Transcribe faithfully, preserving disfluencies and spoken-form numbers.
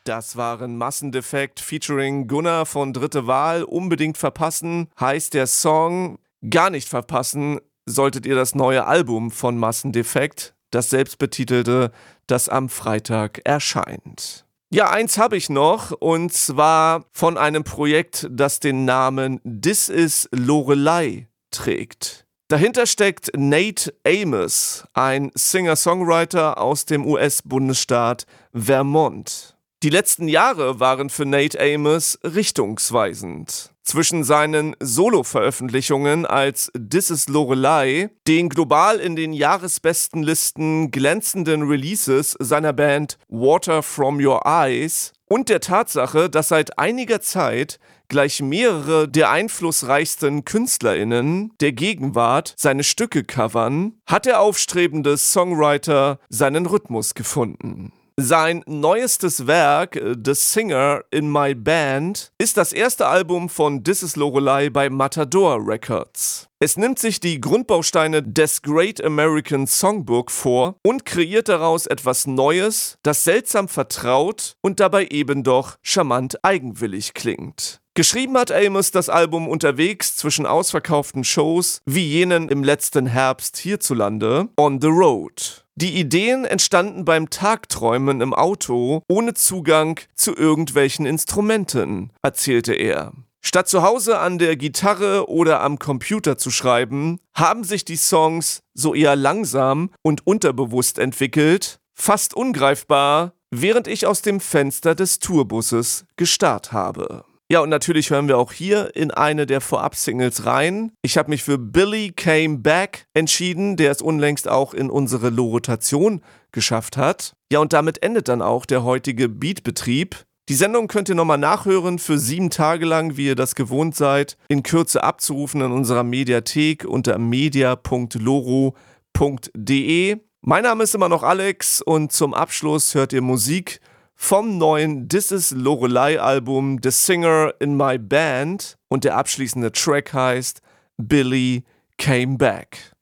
Das waren Massendefekt featuring Gunnar von Dritte Wahl. Unbedingt verpassen heißt der Song. Gar nicht verpassen solltet ihr das neue Album von Massendefekt, das selbstbetitelte, das am Freitag erscheint. Ja, eins habe ich noch, und zwar von einem Projekt, das den Namen This Is Lorelei trägt. Dahinter steckt Nate Amos, ein Singer-Songwriter aus dem U S-Bundesstaat Vermont. Die letzten Jahre waren für Nate Amos richtungsweisend. Zwischen seinen Solo-Veröffentlichungen als This Is Lorelei, den global in den Jahresbestenlisten glänzenden Releases seiner Band Water From Your Eyes und der Tatsache, dass seit einiger Zeit gleich mehrere der einflussreichsten KünstlerInnen der Gegenwart seine Stücke covern, hat der aufstrebende Songwriter seinen Rhythmus gefunden. Sein neuestes Werk, The Singer in My Band, ist das erste Album von This Is Lorelei bei Matador Records. Es nimmt sich die Grundbausteine des Great American Songbook vor und kreiert daraus etwas Neues, das seltsam vertraut und dabei eben doch charmant eigenwillig klingt. Geschrieben hat Amos das Album unterwegs zwischen ausverkauften Shows wie jenen im letzten Herbst hierzulande, On the Road. Die Ideen entstanden beim Tagträumen im Auto ohne Zugang zu irgendwelchen Instrumenten, erzählte er. Statt zu Hause an der Gitarre oder am Computer zu schreiben, haben sich die Songs so eher langsam und unterbewusst entwickelt, fast ungreifbar, während ich aus dem Fenster des Tourbusses gestarrt habe. Ja, und natürlich hören wir auch hier in eine der Vorab-Singles rein. Ich habe mich für Billy Came Back entschieden, der es unlängst auch in unsere Lorotation geschafft hat. Ja, und damit endet dann auch der heutige Beatbetrieb. Die Sendung könnt ihr nochmal nachhören für sieben Tage lang, wie ihr das gewohnt seid, in Kürze abzurufen in unserer Mediathek unter media punkt loro punkt de. Mein Name ist immer noch Alex und zum Abschluss hört ihr Musik vom neuen This Is Lorelei Album The Singer in My Band und der abschließende Track heißt Billy Came Back.